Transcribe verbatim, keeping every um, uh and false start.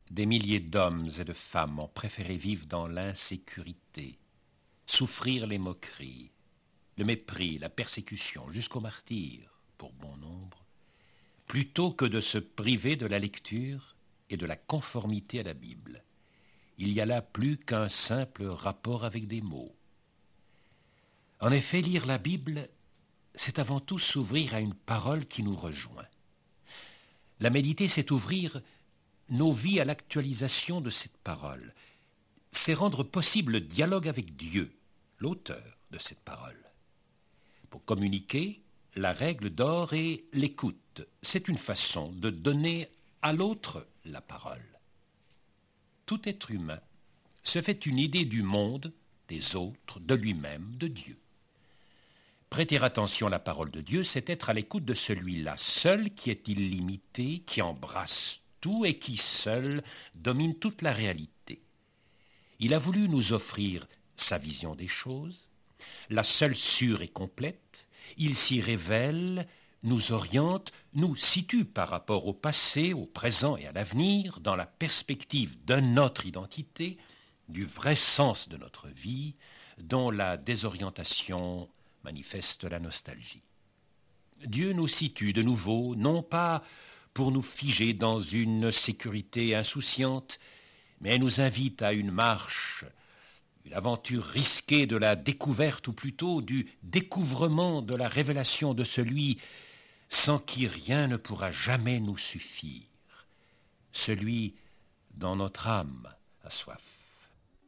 Des milliers d'hommes et de femmes ont préféré vivre dans l'insécurité, souffrir les moqueries, le mépris, la persécution, jusqu'au martyre, pour bon nombre, plutôt que de se priver de la lecture et de la conformité à la Bible. Il y a là plus qu'un simple rapport avec des mots. En effet, lire la Bible, c'est avant tout s'ouvrir à une parole qui nous rejoint. La méditer, c'est ouvrir nos vies à l'actualisation de cette parole. C'est rendre possible le dialogue avec Dieu, l'auteur de cette parole. Pour communiquer, la règle d'or est l'écoute. C'est une façon de donner à l'autre la parole. Tout être humain se fait une idée du monde, des autres, de lui-même, de Dieu. Prêter attention à la parole de Dieu, c'est être à l'écoute de celui-là seul qui est illimité, qui embrasse tout et qui seul domine toute la réalité. Il a voulu nous offrir sa vision des choses, la seule sûre et complète. Il s'y révèle, nous oriente, nous situe par rapport au passé, au présent et à l'avenir, dans la perspective de notre identité, du vrai sens de notre vie, dont la désorientation manifeste la nostalgie. Dieu nous situe de nouveau, non pas pour nous figer dans une sécurité insouciante, mais nous invite à une marche, une aventure risquée de la découverte, ou plutôt du découvrement de la révélation de celui sans qui rien ne pourra jamais nous suffire, celui dont notre âme a soif.